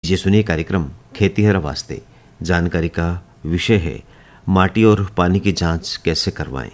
ये सुनिए कार्यक्रम खेतीहर वास्ते। जानकारी का विषय है माटी और पानी की जांच कैसे करवाएं।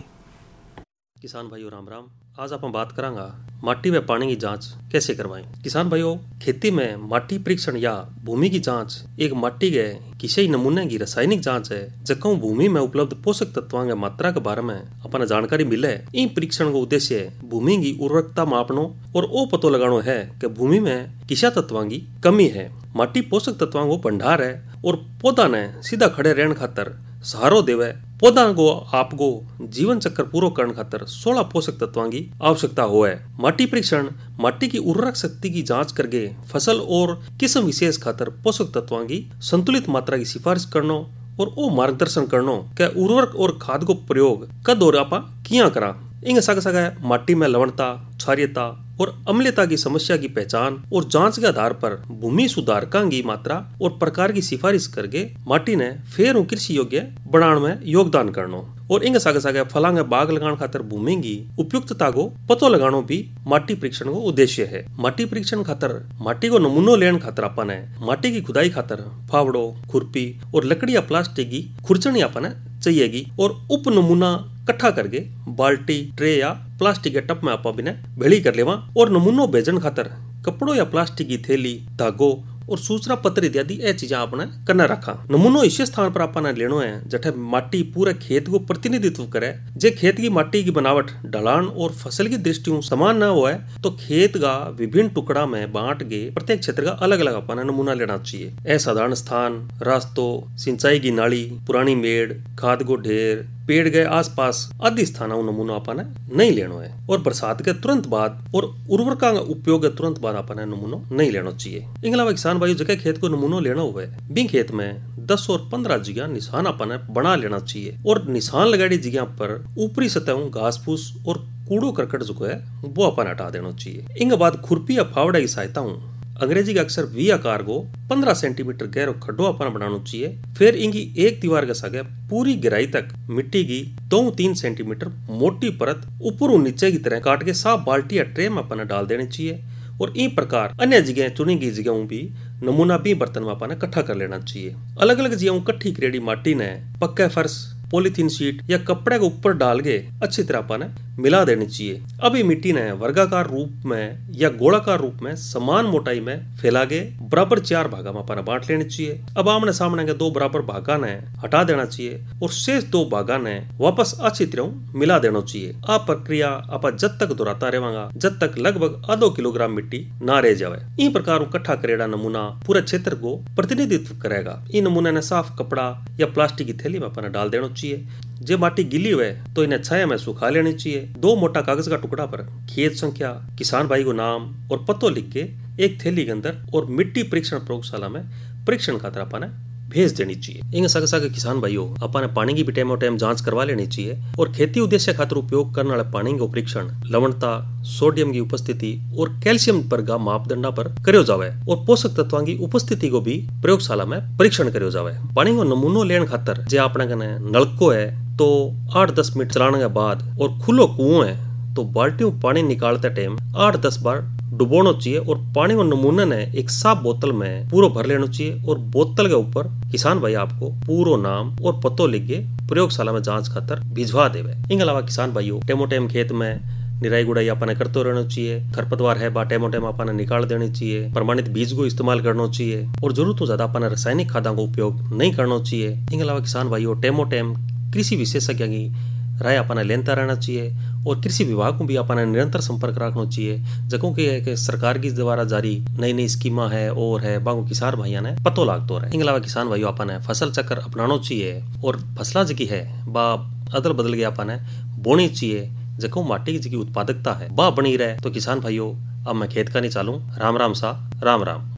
किसान भाइयों राम राम। आज आप बात करांगा माटी व पानी की जांच कैसे करवाएं। किसान भाइयों, खेती में माटी परीक्षण या भूमि की जांच एक माटी के किसी नमूने की रासायनिक जांच है जकों भूमि में उपलब्ध पोषक तत्वों की मात्रा के बारे में अपने जानकारी मिले। इन परीक्षण का उद्देश्य भूमि की उर्वरकता मापनो और वो पतो लगानो है कि भूमि में किसा तत्वों की कमी है। माटी पोषक तत्वों को भंडार है और पौधा ने सीधा खड़े रहने खातर सहारो देवे। पौधा को आपको जीवन चक्र पूरा करने खातर 16 पोषक तत्वों की आवश्यकता हो है। माटी परीक्षण माटी की उर्वरक शक्ति की जांच करके फसल और किस्म विशेष खातर पोषक तत्वों की संतुलित मात्रा की सिफारिश करनो और वो मार्गदर्शन करनो कि उर्वरक और खाद को प्रयोग कद और आपा किया करा। इन सगा माटी में लवणता, क्षारीयता और अम्लता की समस्या की पहचान और जांच के आधार पर भूमि सुधारकों की मात्रा और प्रकार की सिफारिश करके माटी ने फिर कृषि योग्य बनाने में योगदान करनो। और इन सगा फलांगे बाग लगाने खातर भूमि की उपयुक्तता को पतो लगानो भी माटी परीक्षण को उद्देश्य है। माटी परीक्षण खातर माटी को नमूनो लेने खातर अपन है माटी की खुदाई खातर फावड़ो, खुरपी और लकड़ी या प्लास्टिक की खुरचनी अपन चाहिएगी और उप नमूना इकट्ठा करके बाल्टी, ट्रे या प्लास्टिक के टप में आपा बिना भेड़ी कर लेवा और नमूनो भेजन खातर कपड़ों या प्लास्टिक की थैली, धागो और सूचना पत्र इत्यादि ये चीजें आपने करना रखा। नमूनो इस स्थान पर आपने लेनो है जठे माटी पूरे खेत को प्रतिनिधित्व करे। जे खेत की माटी की बनावट, ढलान और फसल की दृष्टियों समान न हो तो खेत का विभिन्न टुकड़ा में बांट के प्रत्येक क्षेत्र का अलग अलग अपना नमूना लेना चाहिए। असाधारण स्थान, रास्तों, सिंचाई की नाली, पुरानी मेड़, खाद को ढेर, पेड़ गए आसपास आदि स्थानों नमूना अपने नहीं लेनो है। और बरसात के तुरंत बाद और उर्वरका का उपयोग के तुरंत बाद अपने नमूनो नहीं लेना चाहिए। इसके अलावा किसान भाई जगह खेत को नमूनो लेना हुआ है भी खेत में 10 और 15 जगह निशान अपने बना लेना चाहिए और निशान लगाई जगह पर ऊपरी सतहों घास फूस और कूड़ो करकट जो है वो अपन हटा देना चाहिए। इनके बाद खुरपी या फावड़ा की सहायता हूँ अंग्रेजी का अक्षर वी आकार को 15 सेंटीमीटर गहरा खड्डो अपना बनाना चाहिए। फिर इनकी एक दीवार के सागे पूरी गहराई तक मिट्टी की 2-3 सेंटीमीटर मोटी परत ऊपर और नीचे की तरह काट के साफ बाल्टी या ट्रे में अपना डाल देनी चाहिए। और इस प्रकार अन्य जगह चुनी गई जगहों भी नमूना भी बर्तन में अपना इकट्ठा कर लेना चाहिए। अलग अलग जगहों इकट्ठी करेड़ी माटी ने पक्का फर्श, पॉलीथीन शीट या कपड़े के ऊपर डाल के अच्छी तरह अपने मिला देनी चाहिए। अब ये मिट्टी ने वर्गाकार रूप में या गोलाकार रूप में समान मोटाई में फैला के बराबर 4 भागा में अपना बांट लेनी चाहिए। अब आमने सामने के 2 बराबर भागा ने हटा देना चाहिए और शेष 2 भागा ने वापस अच्छी तरह मिला देना चाहिए। आ प्रक्रिया आप जब तक दोहराता रहेगा जब तक लगभग आधो किलोग्राम मिट्टी ना रह जाए। इन प्रकार इकट्ठा करेड़ा नमूना पूरे क्षेत्र को प्रतिनिधित्व करेगा। इन नमूने ने साफ कपड़ा या प्लास्टिक की थैली में अपना डाल देना चाहिए। जे माटी गिली हुए तो इन्हें छाया में सुखा लेनी चाहिए। 2 मोटा कागज का टुकड़ा पर खेत संख्या, किसान भाई को नाम और पतो लिख के एक थैली के अंदर और मिट्टी परीक्षण प्रयोगशाला में परीक्षण खातर अपने भेज देनी चाहिए। इन सगे किसान भाइयों अपने पानी की भी टाइम जांच करवा लेनी चाहिए और खेती उद्देश्य खातर उपयोग करने वाले पानी का परीक्षण लवणता, सोडियम की उपस्थिति और कैल्शियम पर का मापदंडा पर करो जावे और पोषक तत्वों की उपस्थिति को भी प्रयोगशाला में परीक्षण करो जावे। पानी को नमूनो लेने खातर जे अपने कने नलको है तो 8-10 मिनट चलाने के बाद और खुलो कुओं है तो बाल्टियों पानी निकालते टाइम 8-10 बार डुबोना चाहिए और पानी को नमूने ने एक साफ बोतल में पूरा भर लेना चाहिए और बोतल के ऊपर किसान भाई आपको पूरा नाम और पतो लिख के प्रयोगशाला में जांच खातर भिजवा देवे। इनके अलावा किसान भाइयों टेमो खेत में निराई गुड़ाई अपने करते रहना चाहिए। खरपतवार है टेमो अपने निकाल देनी चाहिए। प्रमाणित बीज को इस्तेमाल करना चाहिए और जरूरत हो ज्यादा अपने रासायनिक खादों का उपयोग नहीं करना चाहिए। इनके अलावा किसान भाइयों टेमो कृषि विशेषज्ञ की राय अपना लेता रहना चाहिए और कृषि विभाग को भी अपना निरंतर संपर्क रखना चाहिए। जगहों की सरकार की द्वारा जारी नई नई स्कीमा है और है बागों किसान भाइयों ने पतो लागतो रहे। इनके अलावा किसान भाइयों अपने फसल चक्र अपनाना चाहिए और फसला जी है बा अदल बदल के अपने बोनी चाहिए। जगहों माटी की उत्पादकता है बा बनी रहे। तो किसान भाइयों अब मैं खेत का नहीं चालू। राम राम सा राम राम।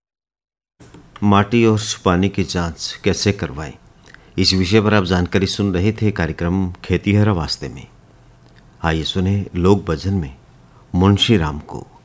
माटी और पानी की जांच कैसे करवाएं, इस विषय पर आप जानकारी सुन रहे थे कार्यक्रम खेतीहर वास्ते में। आइए सुने लोक भजन में मुंशी राम को।